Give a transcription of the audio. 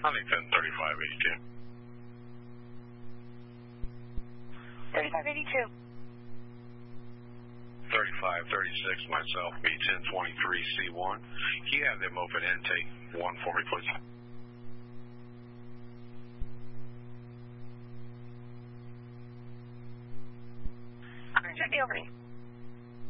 Huntington 3582. 3582. 3536 myself, B1023C1. Can you have them open intake 1 for me, please? Check the opening.